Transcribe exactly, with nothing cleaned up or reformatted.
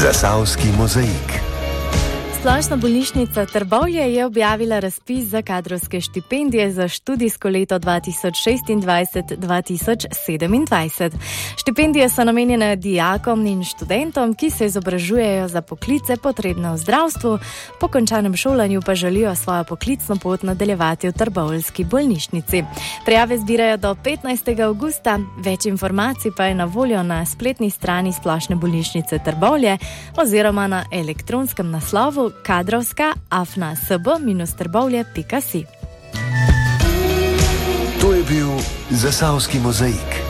Zasavski mozaik. Splošna bolnišnica Trbovlje je objavila razpis za kadrovske štipendije za študijsko leto dva tisoč šestindvajset dva tisoč sedemindvajset. Štipendije so namenjene dijakom in študentom, ki se izobražujejo za poklice potrebne v zdravstvu, po končanem šolanju pa želijo svojo poklicno pot nadaljevati v trbovljski bolnišnici. Prijave zbirajo do petnajstega avgusta, več informacij pa je na voljo na spletni strani Splošne bolnišnice Trbovlje oziroma na elektronskem naslovu kadrovska afna sb minus trbovlje pika si. To je bil Zasavski mozaik.